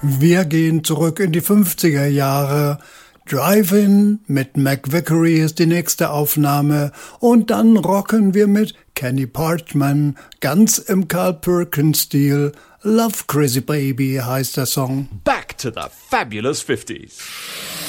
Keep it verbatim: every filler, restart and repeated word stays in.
Wir gehen zurück in die fünfziger Jahre. Drive-In mit Mac Vickery ist die nächste Aufnahme und dann rocken wir mit Kenny Parchman ganz im Carl Perkins-Stil. Love Crazy Baby heißt der Song. Back to the fabulous fifties.